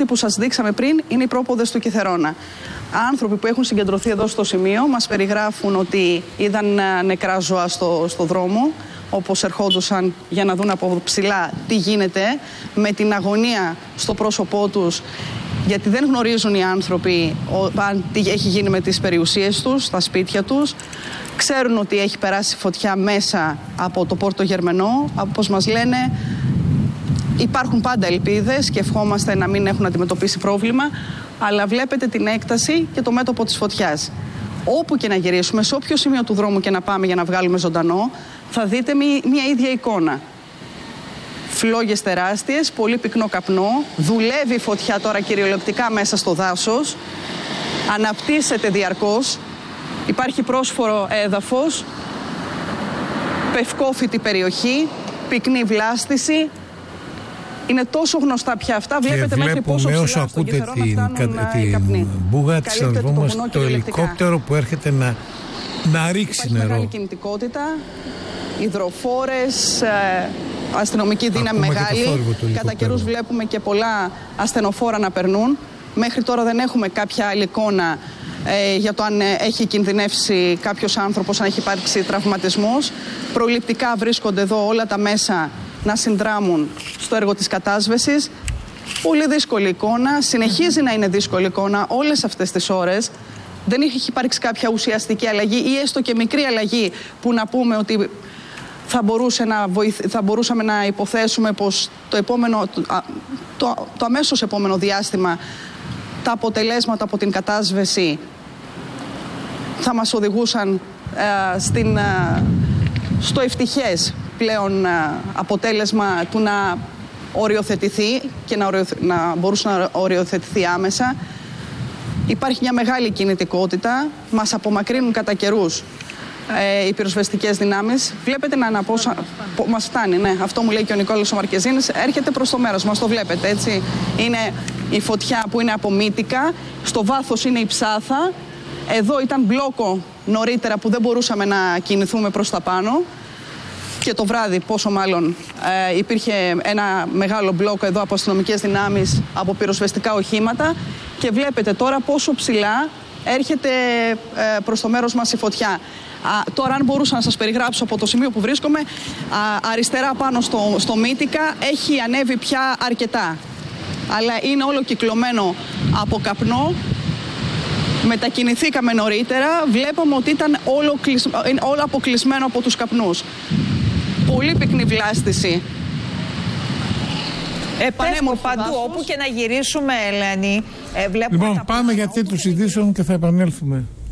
που σας δείξαμε πριν είναι οι πρόποδες του Κιθερώνα. Άνθρωποι που έχουν συγκεντρωθεί εδώ στο σημείο μας περιγράφουν ότι είδαν νεκρά ζώα στο δρόμο, όπως ερχόντουσαν για να δουν από ψηλά τι γίνεται, με την αγωνία στο πρόσωπό τους, γιατί δεν γνωρίζουν οι άνθρωποι τι έχει γίνει με τις περιουσίες τους, στα σπίτια τους. Ξέρουν ότι έχει περάσει φωτιά μέσα από το Πόρτο Γερμενό. Όπως μας λένε, υπάρχουν πάντα ελπίδες και ευχόμαστε να μην έχουν αντιμετωπίσει πρόβλημα, αλλά βλέπετε την έκταση και το μέτωπο της φωτιάς. Όπου και να γυρίσουμε, σε όποιο σημείο του δρόμου και να πάμε για να βγάλουμε ζωντανό, θα δείτε μια ίδια εικόνα. Φλόγες τεράστιες, πολύ πυκνό καπνό, δουλεύει η φωτιά τώρα κυριολεκτικά μέσα στο δάσος, αναπτύσσεται διαρκώς, υπάρχει πρόσφορο έδαφος, πευκόφυτη περιοχή, πυκνή βλάστηση. Είναι τόσο γνωστά πια αυτά, βλέπετε μέχρι πόσο ψηλά όσο στον ακούτε Κιθερόνα φτάνουν οι καπνοί. Μπούγα της αδελφού μας, το ελικόπτερο που έρχεται να ρίξει υπάρχει νερό. Μεγάλη κινητικότητα, υδροφόρες, αστυνομική δύναμη μεγάλη. Κατά καιρούς βλέπουμε και πολλά ασθενοφόρα να περνούν. Μέχρι τώρα δεν έχουμε κάποια άλλη εικόνα για το αν έχει κινδυνεύσει κάποιος άνθρωπος, αν έχει υπάρξει τραυματισμός. Προληπτικά βρίσκονται εδώ όλα τα μέσα να συνδράμουν στο έργο της κατάσβεσης. Πολύ δύσκολη εικόνα, συνεχίζει να είναι δύσκολη εικόνα όλες αυτές τις ώρες. Δεν έχει υπάρξει κάποια ουσιαστική αλλαγή ή έστω και μικρή αλλαγή που να πούμε ότι θα μπορούσαμε να υποθέσουμε πως το αμέσως επόμενο διάστημα τα αποτελέσματα από την κατάσβεση θα μας οδηγούσαν στο ευτυχές πλέον αποτέλεσμα του να οριοθετηθεί και να μπορούσε να οριοθετηθεί άμεσα. Υπάρχει μια μεγάλη κινητικότητα, μας απομακρύνουν κατά καιρούς οι πυροσβεστικές δυνάμεις. Βλέπετε μας φτάνει, ναι, αυτό μου λέει και ο Νικόλας ο Μαρκεζίνης, έρχεται προς το μέρος μας, το βλέπετε, έτσι. Είναι η φωτιά που είναι από Μύτικα, στο βάθος είναι η Ψάθα, εδώ ήταν μπλόκο νωρίτερα που δεν μπορούσαμε να κινηθούμε προς τα πάνω. Και το βράδυ, πόσο μάλλον, υπήρχε ένα μεγάλο μπλόκο εδώ από αστυνομικές δυνάμεις, από πυροσβεστικά οχήματα και βλέπετε τώρα πόσο ψηλά έρχεται προς το μέρος μας η φωτιά. Τώρα, αν μπορούσα να σας περιγράψω από το σημείο που βρίσκομαι, αριστερά πάνω στο Μύτικα έχει ανέβει πια αρκετά. Αλλά είναι όλο κυκλωμένο από καπνό. Μετακινηθήκαμε νωρίτερα, βλέπαμε ότι ήταν όλο αποκλεισμένο από τους καπνούς. Πολύ πυκνή βλάστηση. Επανέμορφο παντού, όπου και να γυρίσουμε, Ελένη. Λοιπόν, πάμε για τίτλους ειδήσεων και θα επανέλθουμε.